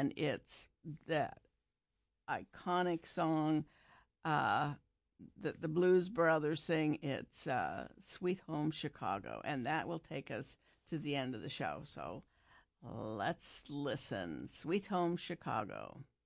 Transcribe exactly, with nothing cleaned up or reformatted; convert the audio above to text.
and it's that iconic song uh, that the Blues Brothers sing. It's uh, Sweet Home Chicago, and that will take us to the end of the show. So let's listen. Sweet Home Chicago.